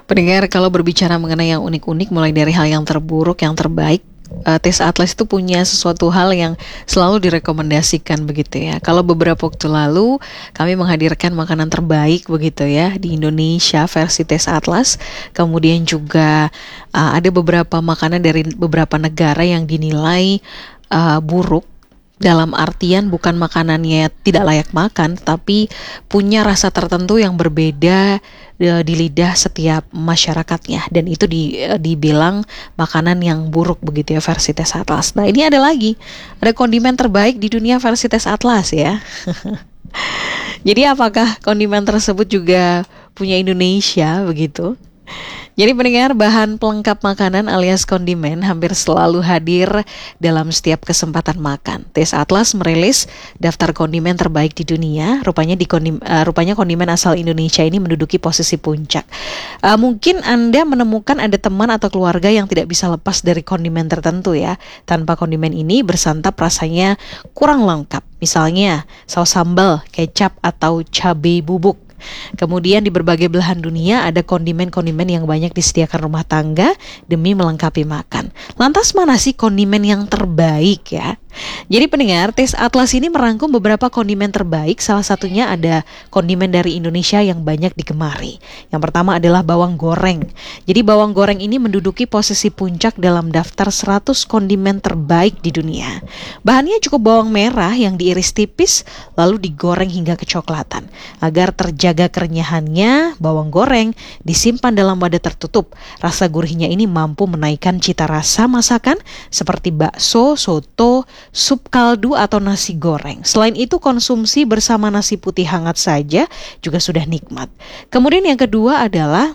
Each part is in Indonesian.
Pendengar, kalau berbicara mengenai yang unik-unik, mulai dari hal yang terburuk, yang terbaik, Tes Atlas itu punya sesuatu hal yang selalu direkomendasikan begitu ya. Kalau beberapa waktu lalu kami menghadirkan makanan terbaik begitu ya di Indonesia versi Tes Atlas. Kemudian juga ada beberapa makanan dari beberapa negara yang dinilai buruk. Dalam artian bukan makanannya tidak layak makan, tapi punya rasa tertentu yang berbeda di lidah setiap masyarakatnya, dan itu dibilang makanan yang buruk begitu ya versi Tes Atlas. Nah, ini ada kondimen terbaik di dunia versi Tes Atlas ya. Jadi apakah kondimen tersebut juga punya Indonesia begitu? Jadi pendengar, bahan pelengkap makanan alias kondimen hampir selalu hadir dalam setiap kesempatan makan. Tes Atlas merilis daftar kondimen terbaik di dunia. Rupanya kondimen asal Indonesia ini menduduki posisi puncak. Mungkin Anda menemukan ada teman atau keluarga yang tidak bisa lepas dari kondimen tertentu ya. Tanpa kondimen ini bersantap rasanya kurang lengkap. Misalnya saus sambal, kecap atau cabai bubuk. Kemudian di berbagai belahan dunia ada kondimen-kondimen yang banyak disediakan rumah tangga demi melengkapi makan. Lantas mana sih kondimen yang terbaik ya? Jadi pendengar, Tes Atlas ini merangkum beberapa kondimen terbaik. Salah satunya ada kondimen dari Indonesia yang banyak digemari. Yang pertama adalah bawang goreng. Jadi bawang goreng ini menduduki posisi puncak dalam daftar 100 kondimen terbaik di dunia. Bahannya cukup bawang merah yang diiris tipis lalu digoreng hingga kecoklatan. Agar terjaga kerenyahannya, bawang goreng disimpan dalam wadah tertutup. Rasa gurihnya ini mampu menaikkan cita rasa masakan seperti bakso, soto, sup kaldu atau nasi goreng. Selain itu, konsumsi bersama nasi putih hangat saja juga sudah nikmat. Kemudian yang kedua adalah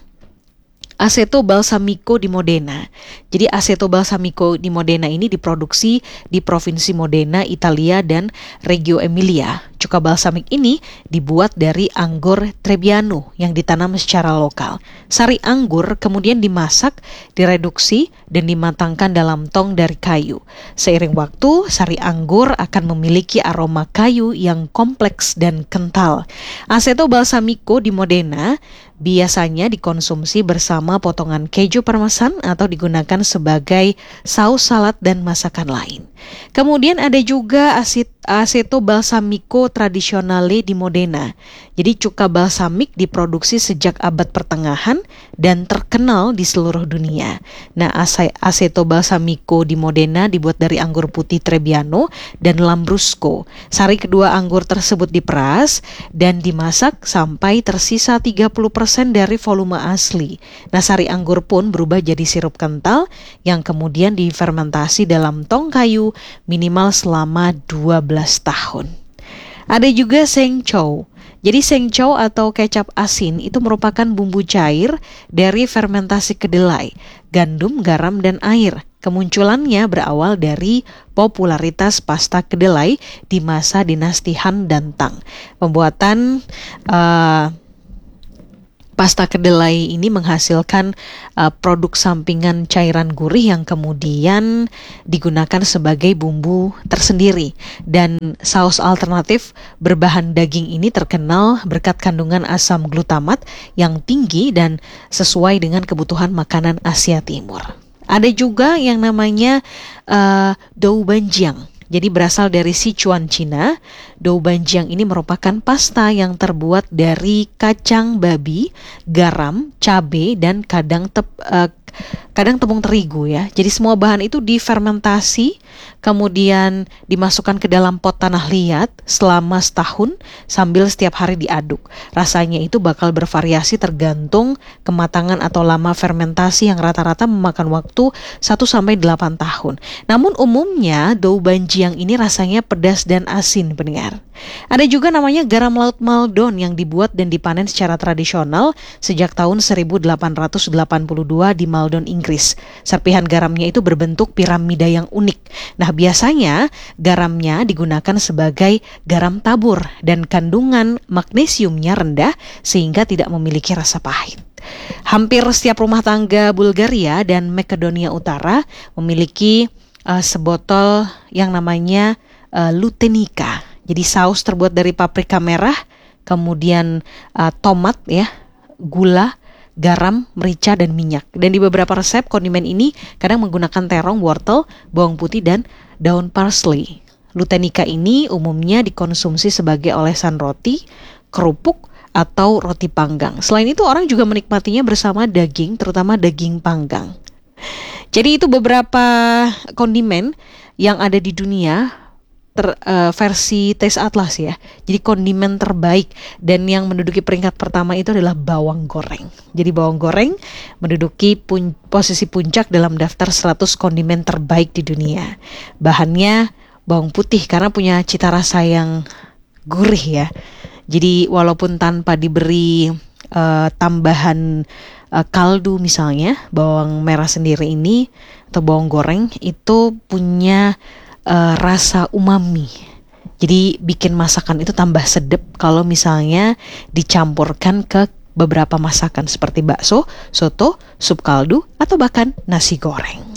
Aceto Balsamico di Modena. Jadi Aceto Balsamico di Modena ini diproduksi di Provinsi Modena, Italia dan Reggio Emilia. Cuka balsamik ini dibuat dari anggur Trebbiano yang ditanam secara lokal. Sari anggur kemudian dimasak, direduksi dan dimatangkan dalam tong dari kayu. Seiring waktu, sari anggur akan memiliki aroma kayu yang kompleks dan kental. Aceto Balsamico di Modena biasanya dikonsumsi bersama potongan keju parmesan atau digunakan sebagai saus salad dan masakan lain. Kemudian ada juga Aceto Balsamico Tradizionale di Modena. Jadi cuka balsamik diproduksi sejak abad pertengahan dan terkenal di seluruh dunia. Nah, Aceto Balsamico di Modena dibuat dari anggur putih Trebbiano dan Lambrusco. Sari kedua anggur tersebut diperas dan dimasak sampai tersisa 30% dari volume asli. Nah, sari anggur pun berubah jadi sirup kental yang kemudian difermentasi dalam tong kayu minimal selama 12 tahun. Ada juga Sengchow. Jadi Sengchow atau kecap asin itu merupakan bumbu cair dari fermentasi kedelai, gandum, garam, dan air. Kemunculannya berawal dari popularitas pasta kedelai di masa dinasti Han dan Tang. Pembuatan pasta kedelai ini menghasilkan produk sampingan cairan gurih yang kemudian digunakan sebagai bumbu tersendiri. Dan saus alternatif berbahan daging ini terkenal berkat kandungan asam glutamat yang tinggi dan sesuai dengan kebutuhan makanan Asia Timur. Ada juga yang namanya doubanjiang. Jadi berasal dari Sichuan, Cina. Doubanjiang ini merupakan pasta yang terbuat dari kacang babi, garam, cabai, dan kadang tepung terigu ya. Jadi semua bahan itu difermentasi, kemudian dimasukkan ke dalam pot tanah liat selama setahun sambil setiap hari diaduk. Rasanya itu bakal bervariasi tergantung kematangan atau lama fermentasi yang rata-rata memakan waktu 1-8 tahun. Namun umumnya doubanjiang ini rasanya pedas dan asin, pendengar. Ada juga namanya garam laut Maldon yang dibuat dan dipanen secara tradisional sejak tahun 1882 di Maldon, Inggris. Serpihan garamnya itu berbentuk piramida yang unik. Nah, biasanya garamnya digunakan sebagai garam tabur dan kandungan magnesiumnya rendah sehingga tidak memiliki rasa pahit. Hampir setiap rumah tangga Bulgaria dan Makedonia Utara memiliki sebotol yang namanya lutenica. Jadi saus terbuat dari paprika merah, kemudian tomat ya, gula, garam, merica, dan minyak. Dan di beberapa resep kondimen ini kadang menggunakan terong, wortel, bawang putih, dan daun parsley. Lutenica ini umumnya dikonsumsi sebagai olesan roti, kerupuk, atau roti panggang. Selain itu orang juga menikmatinya bersama daging, terutama daging panggang. Jadi itu beberapa kondimen yang ada di dunia versi Taste Atlas ya. Jadi kondimen terbaik, dan yang menduduki peringkat pertama itu adalah bawang goreng. Jadi bawang goreng menduduki posisi puncak dalam daftar 100 kondimen terbaik di dunia. Bahannya bawang putih karena punya cita rasa yang gurih ya. Jadi walaupun tanpa diberi tambahan kaldu misalnya, bawang merah sendiri ini atau bawang goreng itu punya rasa umami. Jadi bikin masakan itu tambah sedap kalau misalnya dicampurkan ke beberapa masakan seperti bakso, soto, sup kaldu, atau bahkan nasi goreng.